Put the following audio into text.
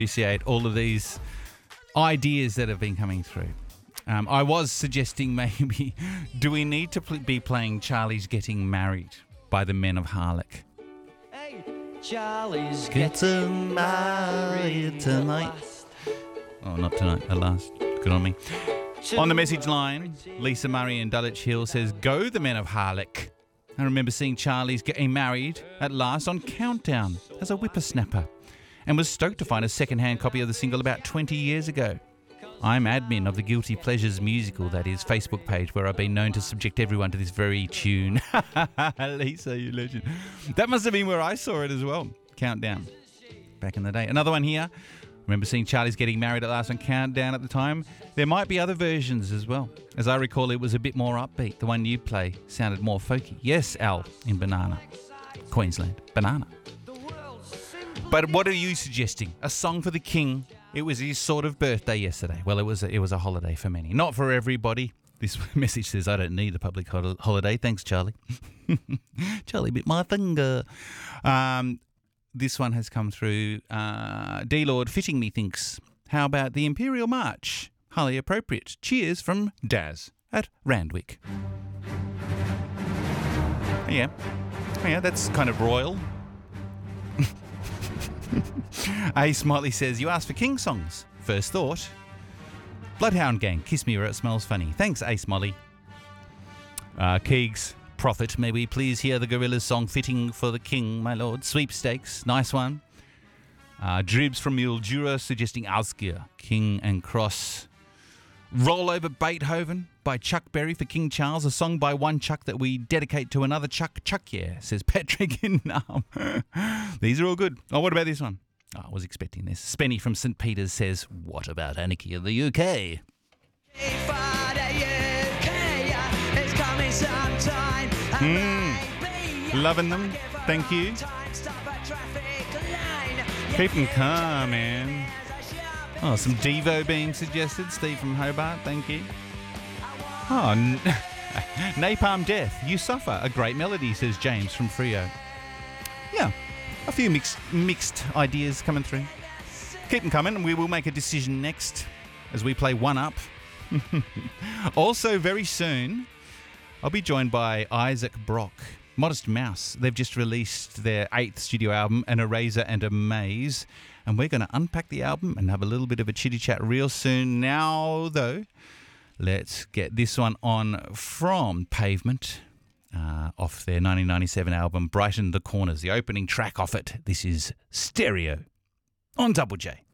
Appreciate all of these ideas that have been coming through. I was suggesting maybe, do we need to be playing Charlie's Getting Married by the Men of Harlech? Hey, Charlie's Getting married tonight. Oh, not tonight, at last. Good on me. On the message line, Lisa Murray in Dulwich Hill says, go the Men of Harlech. I remember seeing Charlie's Getting Married at last on Countdown as a whippersnapper and was stoked to find a second-hand copy of the single about 20 years ago. I'm admin of the Guilty Pleasures musical, that is, Facebook page, where I've been known to subject everyone to this very tune. Lisa, you legend. That must have been where I saw it as well. Countdown. Back in the day. Another one here. Remember seeing Charlie's Getting Married at last on Countdown at the time. There might be other versions as well. As I recall, it was a bit more upbeat. The one you play sounded more folky. Yes, Al in Banana. Queensland. Banana. But what are you suggesting? A song for the king? It was his sort of birthday yesterday. Well, it was a holiday for many. Not for everybody. This message says, I don't need a public holiday. Thanks, Charlie. Charlie bit my finger. This one has come through. D-Lord Fitting Me thinks, how about the Imperial March? Highly appropriate. Cheers from Daz at Randwick. Yeah, that's kind of royal. A Smiley says, you asked for King songs. First thought, Bloodhound Gang, Kiss Me Where It Smells Funny. Thanks, A Smiley. Keegs, Prophet, may we please hear the Gorillaz song Fitting for the King, my lord. Sweepstakes, nice one. Dribs from Mildura suggesting Ausgear, King and Cross. Roll Over Beethoven by Chuck Berry for King Charles, a song by one Chuck that we dedicate to another Chuck. Chuck, yeah, says Patrick in These are all good. Oh, what about this one? Oh, I was expecting this. Spenny from St. Peter's says, what about Anarchy of the UK? Loving them. Thank you. Keep them calm, man. Oh, some Devo being suggested. Steve from Hobart, thank you. Oh, Napalm Death, You Suffer, a great melody, says James from Freo. Yeah, a few mixed ideas coming through. Keep them coming, and we will make a decision next as we play One Up. Also, very soon, I'll be joined by Isaac Brock. Modest Mouse, they've just released their 8th studio album, An Eraser and a Maze, and we're going to unpack the album and have a little bit of a chitty chat real soon. Now, though, let's get this one on from Pavement, off their 1997 album, Brighten the Corners, the opening track off it. This is Stereo on Double J.